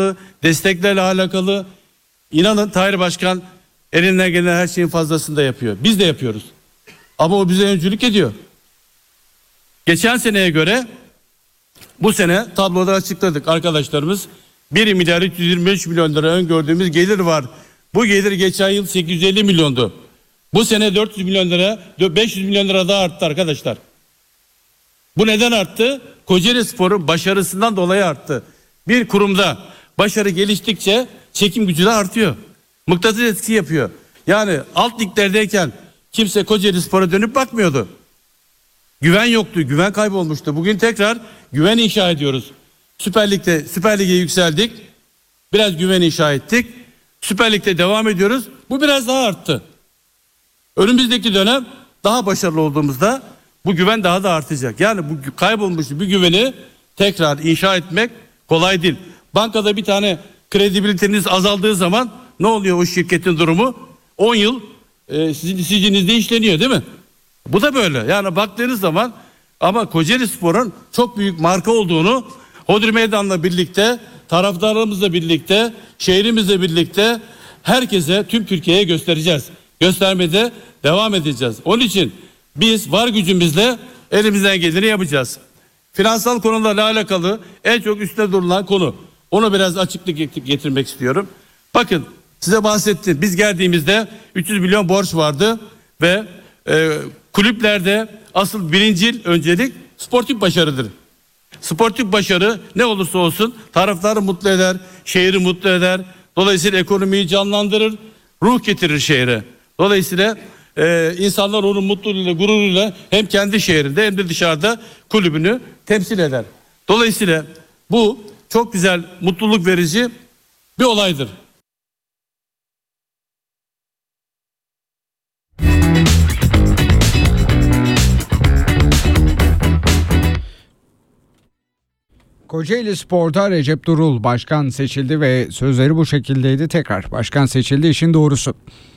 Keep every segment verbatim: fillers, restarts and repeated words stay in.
desteklerle alakalı. İnanın Tahir Başkan elinden gelen her şeyin fazlasını da yapıyor. Biz de yapıyoruz. Ama o bize öncülük ediyor. Geçen seneye göre bu sene tabloda açıkladık arkadaşlarımız. bir milyar üç yüz yirmi beş milyon lira öngördüğümüz gelir var. Bu gelir geçen yıl sekiz yüz elli milyondu. Bu sene dört yüz milyon lira, beş yüz milyon lira daha arttı arkadaşlar. Bu neden arttı? Kocaelispor'un başarısından dolayı arttı. Bir kurumda başarı geliştikçe çekim gücü de artıyor. Mıknatıs etkisi yapıyor. Yani alt liglerdeyken kimse Kocaelispor'a dönüp bakmıyordu. Güven yoktu, güven kaybolmuştu. Bugün tekrar güven inşa ediyoruz. Süper Lig'de, Süper Lig'e yükseldik. Biraz güven inşa ettik. Süper Lig'de devam ediyoruz. Bu biraz daha arttı. Önümüzdeki dönem daha başarılı olduğumuzda bu güven daha da artacak. Yani bu kaybolmuş bir güveni tekrar inşa etmek kolay değil. Bankada bir tane kredibiliteniz azaldığı zaman ne oluyor o şirketin durumu? on yıl e, sizin sicilinizde işleniyor değil mi? Bu da böyle. Yani baktığınız zaman ama Kocaelispor'un çok büyük marka olduğunu Hodri Meydan'la birlikte, taraftarlarımızla birlikte, şehrimizle birlikte herkese, tüm Türkiye'ye göstereceğiz. Göstermede devam edeceğiz. Onun için biz var gücümüzle elimizden geleni yapacağız. Finansal konularla alakalı en çok üstüne durulan konu. Onu biraz açıklık getirmek istiyorum. Bakın size bahsettim. Biz geldiğimizde üç yüz milyon borç vardı ve e, kulüplerde asıl birincil öncelik sportif başarıdır. Sportif başarı ne olursa olsun taraftarı mutlu eder, şehri mutlu eder. Dolayısıyla ekonomiyi canlandırır, ruh getirir şehre. Dolayısıyla e, insanlar onun mutluluğuyla, gururuyla hem kendi şehrinde hem de dışarıda kulübünü temsil eder. Dolayısıyla bu çok güzel, mutluluk verici bir olaydır. Kocaelispor'da Recep Durul başkan seçildi ve sözleri bu şekildeydi. Tekrar başkan seçildi, işin doğrusu.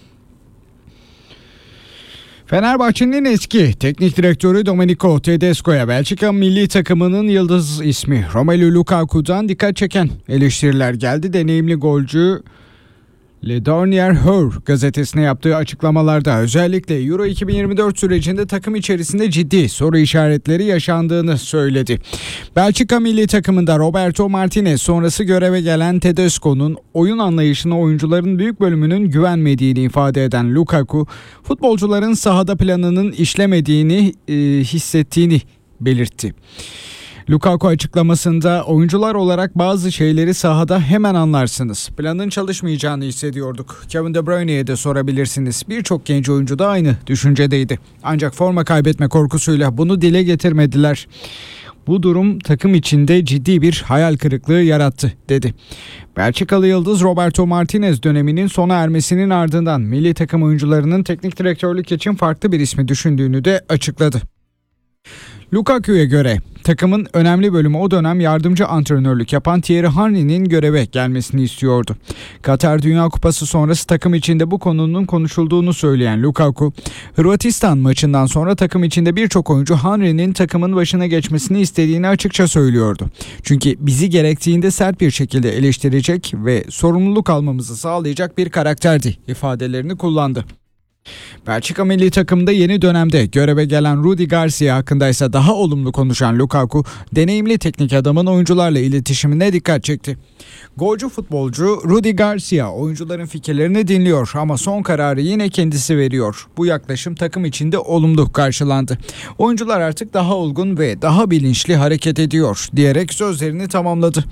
Fenerbahçe'nin eski teknik direktörü Domenico Tedesco'ya Belçika milli takımının yıldız ismi Romelu Lukaku'dan dikkat çeken eleştiriler geldi. Deneyimli golcü Le Dernier Heure gazetesine yaptığı açıklamalarda özellikle Euro iki bin yirmi dört sürecinde takım içerisinde ciddi soru işaretleri yaşandığını söyledi. Belçika milli takımında Roberto Martinez sonrası göreve gelen Tedesco'nun oyun anlayışına oyuncuların büyük bölümünün güvenmediğini ifade eden Lukaku, futbolcuların sahada planının işlemediğini e, hissettiğini belirtti. Lukaku açıklamasında oyuncular olarak bazı şeyleri sahada hemen anlarsınız. Planın çalışmayacağını hissediyorduk. Kevin De Bruyne'ye de sorabilirsiniz. Birçok genç oyuncu da aynı düşüncedeydi. Ancak forma kaybetme korkusuyla bunu dile getirmediler. Bu durum takım içinde ciddi bir hayal kırıklığı yarattı dedi. Belçikalı yıldız Roberto Martinez döneminin sona ermesinin ardından milli takım oyuncularının teknik direktörlük için farklı bir ismi düşündüğünü de açıkladı. Lukaku'ya göre takımın önemli bölümü o dönem yardımcı antrenörlük yapan Thierry Henry'nin göreve gelmesini istiyordu. Katar Dünya Kupası sonrası takım içinde bu konunun konuşulduğunu söyleyen Lukaku, Hırvatistan maçından sonra takım içinde birçok oyuncu Henry'nin takımın başına geçmesini istediğini açıkça söylüyordu. Çünkü bizi gerektiğinde sert bir şekilde eleştirecek ve sorumluluk almamızı sağlayacak bir karakterdi ifadelerini kullandı. Belçika milli takımda yeni dönemde göreve gelen Rudi Garcia hakkında ise daha olumlu konuşan Lukaku, deneyimli teknik adamın oyuncularla iletişimine dikkat çekti. Golcü futbolcu Rudi Garcia oyuncuların fikirlerini dinliyor ama son kararı yine kendisi veriyor. Bu yaklaşım takım içinde olumlu karşılandı. Oyuncular artık daha olgun ve daha bilinçli hareket ediyor diyerek sözlerini tamamladı.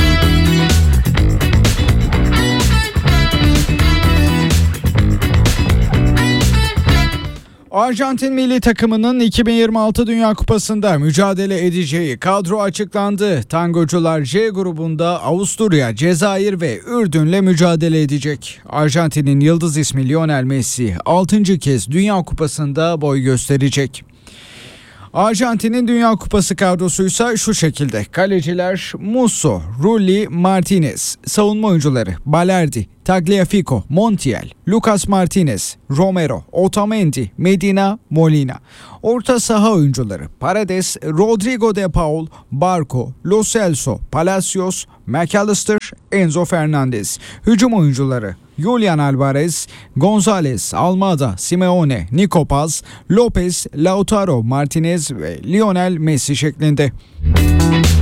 Arjantin milli takımının iki bin yirmi altı Dünya Kupası'nda mücadele edeceği kadro açıklandı. Tangocular J grubunda Avusturya, Cezayir ve Ürdün'le mücadele edecek. Arjantin'in yıldız ismi Lionel Messi altıncı kez Dünya Kupası'nda boy gösterecek. Arjantin'in Dünya Kupası kadrosuysa şu şekilde. Kaleciler Musso, Rulli, Martinez. Savunma oyuncuları Balerdi, Tagliafico, Montiel, Lucas Martinez, Romero, Otamendi, Medina, Molina. Orta saha oyuncuları Paredes, Rodrigo de Paul, Barco, Lo Celso, Palacios, McAllister, Enzo Fernandez. Hücum oyuncuları Julian Alvarez, Gonzalez, Almada, Simeone, Nico Paz, Lopez, Lautaro Martinez ve Lionel Messi şeklinde.